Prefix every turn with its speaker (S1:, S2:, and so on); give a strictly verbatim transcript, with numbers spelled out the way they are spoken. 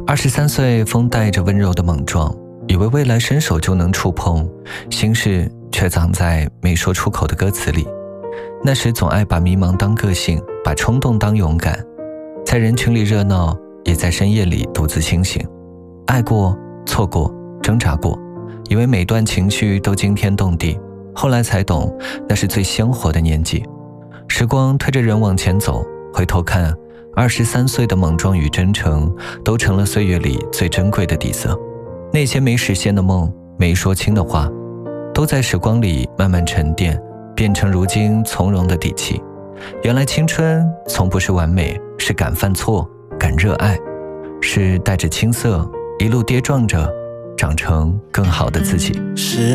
S1: 二十三岁，风带着温柔的莽撞，以为未来伸手就能触碰，心事却藏在没说出口的歌词里。那时总爱把迷茫当个性，把冲动当勇敢，在人群里热闹，也在深夜里独自清醒。爱过，错过，挣扎过，以为每段情绪都惊天动地，后来才懂，那是最鲜活的年纪。时光推着人往前走，回头看，二十三岁的莽撞与真诚，都成了岁月里最珍贵的底色。那些没实现的梦，没说清的话，都在时光里慢慢沉淀，变成如今从容的底气。原来青春从不是完美，是敢犯错，敢热爱，是带着青涩，一路跌撞着，长成更好的自己。
S2: 是